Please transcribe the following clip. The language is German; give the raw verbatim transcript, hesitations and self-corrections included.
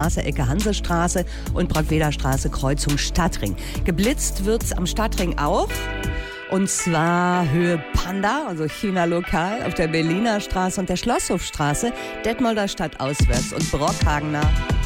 Straße, Ecke Hansestraße und Brautvederstraße, Kreuzung Stadtring. Geblitzt wird's am Stadtring auch. Und zwar Höhe Panda, also China Lokal, auf der Berliner Straße und der Schlosshofstraße, Detmolder Stadt auswärts und Brockhagener